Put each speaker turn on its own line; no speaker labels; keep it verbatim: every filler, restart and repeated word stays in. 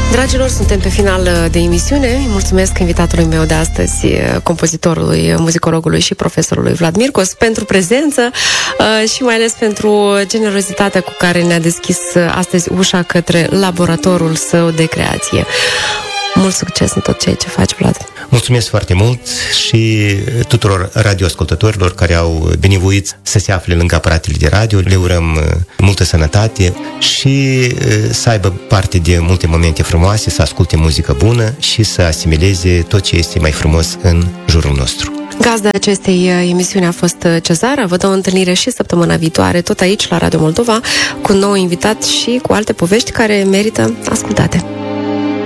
Dragilor, suntem pe final de emisiune. Îi mulțumesc invitatului meu de astăzi, compozitorului, muzicologului și profesorului Vlad Mircos, pentru prezență și mai ales pentru generozitatea cu care ne-a deschis astăzi ușa către laboratorul său de creație. Mult succes în tot ceea ce faci, Vlad.
Mulțumesc foarte mult și tuturor radioascultătorilor care au binevoit să se afle lângă aparatele de radio. Le urăm multă sănătate și să aibă parte de multe momente frumoase, să asculte muzică bună și să asimileze tot ce este mai frumos în jurul nostru.
Gazda acestei emisiuni a fost Cezara. Vă dau o întâlnire și săptămâna viitoare, tot aici la Radio Moldova, cu un nou invitat și cu alte povești care merită ascultate.